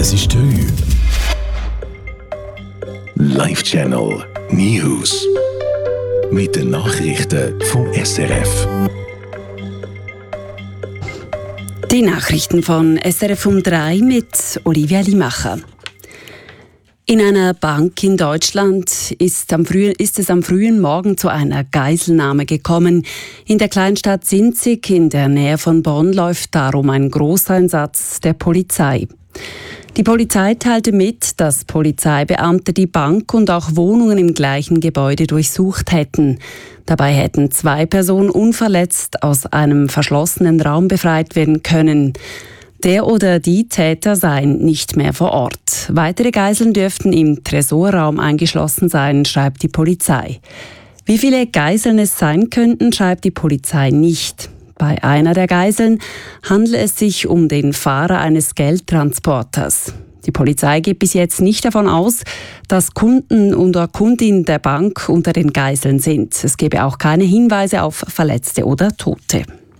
Es ist 3 Uhr. Live Channel News. Mit den Nachrichten vom SRF. Die Nachrichten von SRF um 3 mit Olivia Limacher. In einer Bank in Deutschland ist es am frühen Morgen zu einer Geiselnahme gekommen. In der Kleinstadt Sinzig in der Nähe von Bonn läuft darum ein Großeinsatz der Polizei. Die Polizei teilte mit, dass Polizeibeamte die Bank und auch Wohnungen im gleichen Gebäude durchsucht hätten. Dabei hätten 2 Personen unverletzt aus einem verschlossenen Raum befreit werden können. Der oder die Täter seien nicht mehr vor Ort. Weitere Geiseln dürften im Tresorraum eingeschlossen sein, schreibt die Polizei. Wie viele Geiseln es sein könnten, schreibt die Polizei nicht. Bei einer der Geiseln handelt es sich um den Fahrer eines Geldtransporters. Die Polizei geht bis jetzt nicht davon aus, dass Kunden oder Kundinnen der Bank unter den Geiseln sind. Es gebe auch keine Hinweise auf Verletzte oder Tote.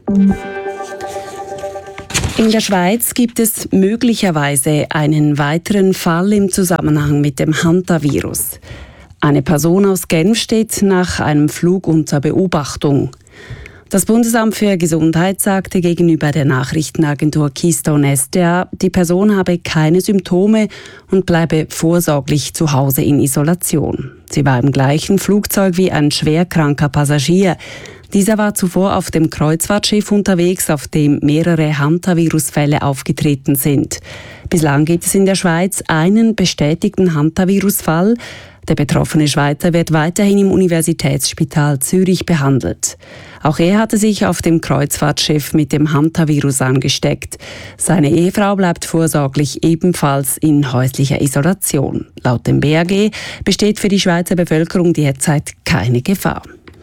In der Schweiz gibt es möglicherweise einen weiteren Fall im Zusammenhang mit dem Hantavirus. Eine Person aus Genf steht nach einem Flug unter Beobachtung. Das Bundesamt für Gesundheit sagte gegenüber der Nachrichtenagentur Keystone SDA, die Person habe keine Symptome und bleibe vorsorglich zu Hause in Isolation. Sie war im gleichen Flugzeug wie ein schwerkranker Passagier. Dieser war zuvor auf dem Kreuzfahrtschiff unterwegs, auf dem mehrere Hantavirus-Fälle aufgetreten sind. Bislang gibt es in der Schweiz einen bestätigten Hantavirus-Fall. Der betroffene Schweizer wird weiterhin im Universitätsspital Zürich behandelt. Auch er hatte sich auf dem Kreuzfahrtschiff mit dem Hantavirus angesteckt. Seine Ehefrau bleibt vorsorglich ebenfalls in häuslicher Isolation. Laut dem BAG besteht für die Schweizer Bevölkerung derzeit keine Gefahr.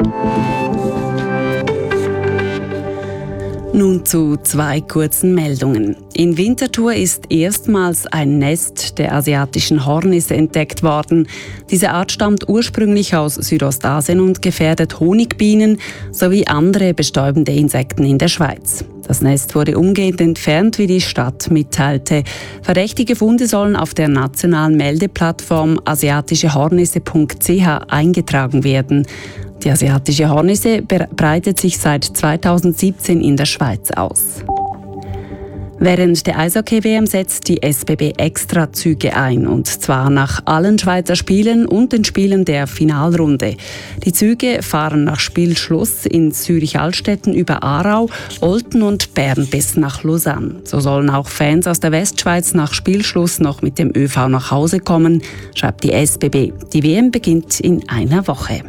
Nun zu 2 kurzen Meldungen. In Winterthur ist erstmals ein Nest der asiatischen Hornisse entdeckt worden. Diese Art stammt ursprünglich aus Südostasien und gefährdet Honigbienen sowie andere bestäubende Insekten in der Schweiz. Das Nest wurde umgehend entfernt, wie die Stadt mitteilte. Verdächtige Funde sollen auf der nationalen Meldeplattform asiatischehornisse.ch eingetragen werden. Die asiatische Hornisse breitet sich seit 2017 in der Schweiz aus. Während der Eishockey-WM setzt die SBB Extrazüge ein, und zwar nach allen Schweizer Spielen und den Spielen der Finalrunde. Die Züge fahren nach Spielschluss in Zürich-Altstetten über Aarau, Olten und Bern bis nach Lausanne. So sollen auch Fans aus der Westschweiz nach Spielschluss noch mit dem ÖV nach Hause kommen, schreibt die SBB. Die WM beginnt in einer Woche.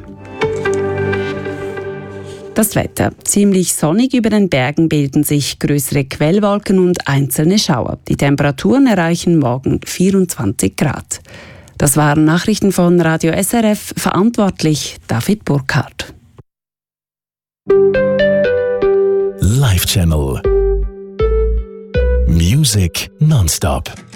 Das Wetter. Ziemlich sonnig, über den Bergen bilden sich größere Quellwolken und einzelne Schauer. Die Temperaturen erreichen morgen 24 Grad. Das waren Nachrichten von Radio SRF, verantwortlich David Burkhardt. Live Channel Music nonstop.